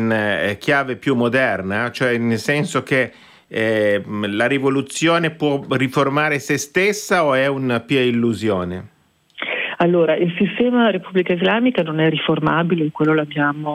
in chiave più moderna, cioè nel senso che la rivoluzione può riformare se stessa o è una pia illusione? Allora, il sistema Repubblica Islamica non è riformabile, quello è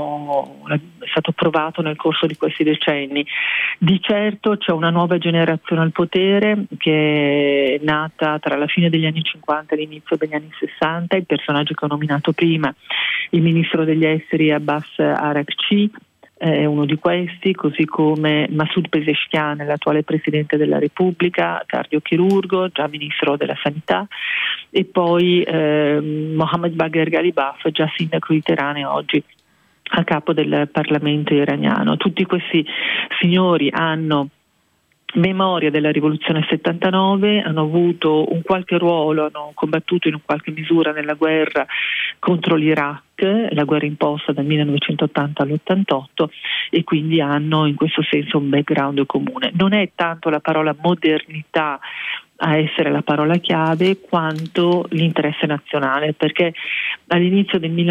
stato provato nel corso di questi decenni. Di certo c'è una nuova generazione al potere che è nata tra la fine degli anni 50 e l'inizio degli anni 60, il personaggio che ho nominato prima, il ministro degli esteri Abbas Araghchi, è uno di questi, così come Masoud Pezeshkian, l'attuale Presidente della Repubblica, cardiochirurgo, già Ministro della Sanità, e poi Mohammad Bagher Ghalibaf, già sindaco di Teheran e oggi a capo del Parlamento iraniano. Tutti questi signori hanno memoria della rivoluzione 79, hanno avuto un qualche ruolo, hanno combattuto in qualche misura nella guerra contro l'Iraq, la guerra imposta dal 1980 all'88, e quindi hanno in questo senso un background comune. Non è tanto la parola modernità a essere la parola chiave quanto l'interesse nazionale, perché all'inizio del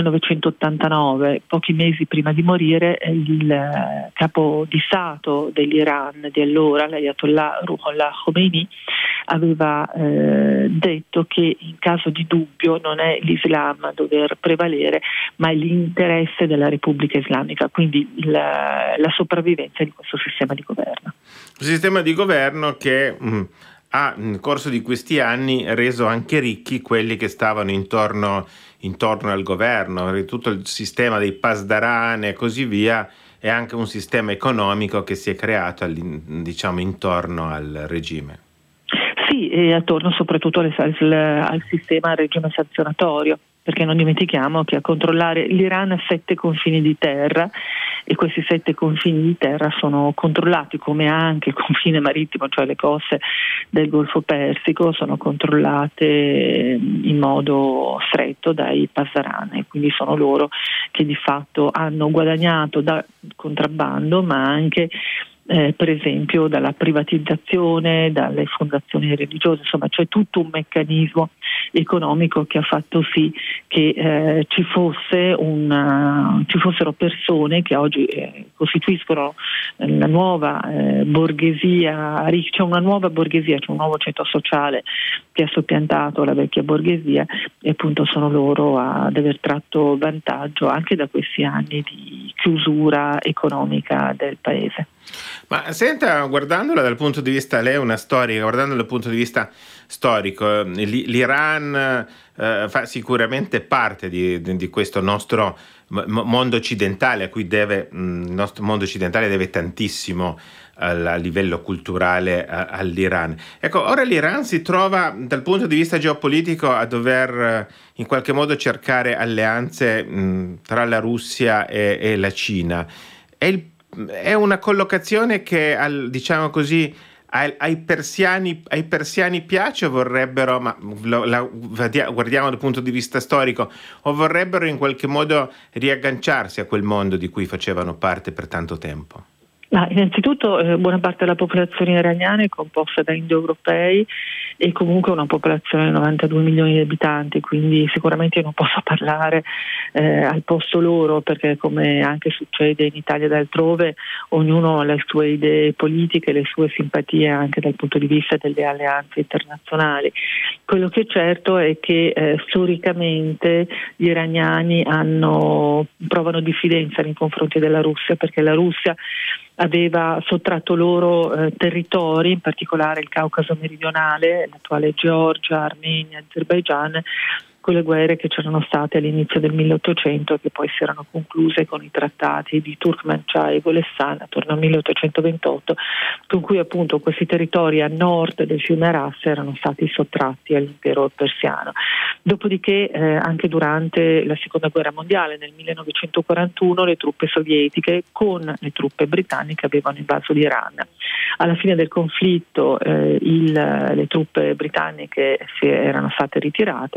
1989, pochi mesi prima di morire, il capo di Stato dell'Iran di allora, l'Ayatollah Ruhollah Khomeini, aveva detto che in caso di dubbio non è l'Islam a dover prevalere, ma è l'interesse della Repubblica Islamica, quindi la sopravvivenza di questo sistema di governo. Un sistema di governo che ha nel corso di questi anni reso anche ricchi quelli che stavano intorno al governo, tutto il sistema dei pasdaran e così via, è anche un sistema economico che si è creato intorno al regime. Sì, e attorno soprattutto al sistema, al regime sanzionatorio, perché non dimentichiamo che a controllare l'Iran ha 7 confini di terra, e questi 7 confini di terra sono controllati, come anche il confine marittimo, cioè le coste del Golfo Persico, sono controllate in modo stretto dai pasdaran, e quindi sono loro che di fatto hanno guadagnato da contrabbando, ma anche per esempio dalla privatizzazione, dalle fondazioni religiose, insomma c'è tutto un meccanismo economico che ha fatto sì che ci fossero persone che oggi costituiscono la nuova borghesia, c'è una nuova borghesia, c'è un nuovo ceto sociale che ha soppiantato la vecchia borghesia, e appunto sono loro ad aver tratto vantaggio anche da questi anni di chiusura economica del paese. Ma senta, guardandola dal punto di vista, lei è una storica, guardandola dal punto di vista storico, l'Iran fa sicuramente parte di questo nostro mondo occidentale, a cui il nostro mondo occidentale deve tantissimo a livello culturale all'Iran. Ecco, ora l'Iran si trova dal punto di vista geopolitico a dover in qualche modo cercare alleanze tra la Russia e la Cina. È una collocazione che, diciamo così, ai persiani piace, o vorrebbero, ma guardiamo dal punto di vista storico, o vorrebbero in qualche modo riagganciarsi a quel mondo di cui facevano parte per tanto tempo? Innanzitutto buona parte della popolazione iraniana è composta da indoeuropei, e comunque una popolazione di 92 milioni di abitanti, quindi sicuramente io non posso parlare al posto loro, perché come anche succede in Italia ed altrove, ognuno ha le sue idee politiche, le sue simpatie anche dal punto di vista delle alleanze internazionali. Quello che è certo è che storicamente gli iraniani provano diffidenza nei confronti della Russia, perché la Russia aveva sottratto loro territori, in particolare il Caucaso meridionale, l'attuale Georgia, Armenia, Azerbaigian, con le guerre che c'erano state all'inizio del 1800 e che poi si erano concluse con i trattati di Turkmenchai e Golestan attorno al 1828, con cui appunto questi territori a nord del fiume Aras erano stati sottratti all'impero persiano. Dopodiché anche durante la seconda guerra mondiale nel 1941 le truppe sovietiche con le truppe britanniche avevano invaso l'Iran. Alla fine del conflitto le truppe britanniche erano state ritirate, mentre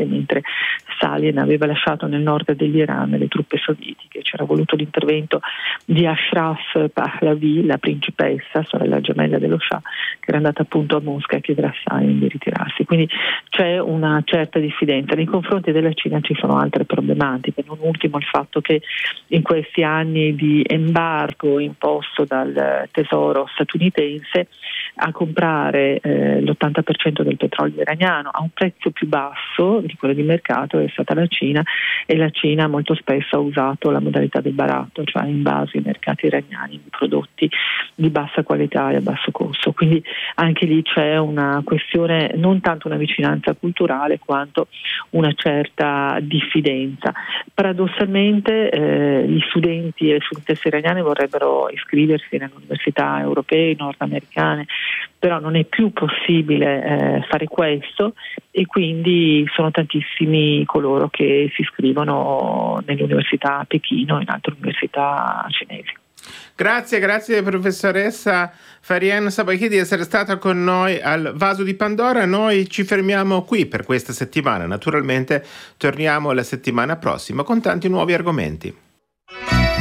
Stalin aveva lasciato nel nord dell'Iran le truppe sovietiche. C'era voluto l'intervento di Ashraf Pahlavi, la principessa, sorella gemella dello Shah, che era andata appunto a Mosca a chiedere a Stalin di ritirarsi. Quindi c'è una certa diffidenza. Nei confronti della Cina ci sono altre problematiche, non ultimo il fatto che in questi anni di embargo imposto dal tesoro statunitense a comprare l'80% del petrolio iraniano a un prezzo più basso di quello di mercato è stata la Cina, e la Cina molto spesso ha usato la modalità del baratto, cioè invaso i mercati iraniani di prodotti di bassa qualità e a basso costo. Quindi anche lì c'è una questione, non tanto una vicinanza culturale quanto una certa diffidenza. Paradossalmente gli studenti e le studentesse iraniane vorrebbero iscriversi nelle università europee, nordamericane, però non è più possibile fare questo, e quindi sono tantissimi coloro che si iscrivono nelle università a Pechino e in altre università cinesi. Grazie professoressa Farian Sabaichi di essere stata con noi al Vaso di Pandora. Noi ci fermiamo qui per questa settimana, naturalmente torniamo la settimana prossima con tanti nuovi argomenti.